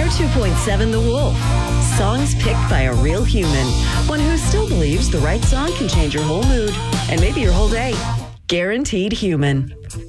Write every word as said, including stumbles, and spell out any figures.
two point seven The Wolf. Songs picked by a real human. One who still believes the right song can change your whole mood and maybe your whole day. Guaranteed Human.